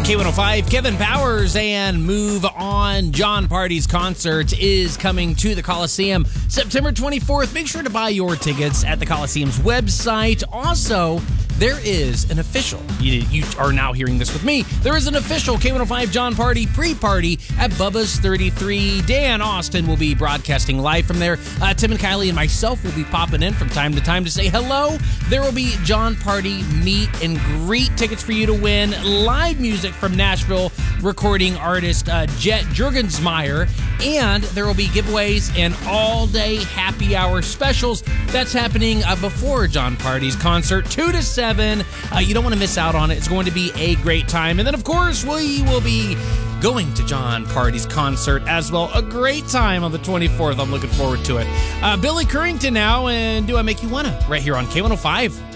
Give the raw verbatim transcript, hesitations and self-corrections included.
K one oh five, Kevin Powers and Move On. John Party's concert is coming to the Coliseum September twenty-fourth. Make sure to buy your tickets at the Coliseum's website. Also, there is an official, you, you are now hearing this with me, there is an official K one oh five John Party pre-party at Bubba's thirty-three. Dan Austin will be broadcasting live from there. Uh, Tim and Kylie and myself will be popping in from time to time to say hello. There will be John Party meet and greet tickets for you to win. Live music from Nashville recording artist uh, Jet Jurgensmeyer. And there will be giveaways and all-day happy hour specials. That's happening uh, before John Party's concert, two to seven. Uh, you don't want to miss out on it. It's going to be a great time. And then, of course, we will be going to John Party's concert as well. A great time on the twenty-fourth. I'm looking forward to it. Uh, Billy Currington now, and Do I Make You Wanna? Right here on K one oh five.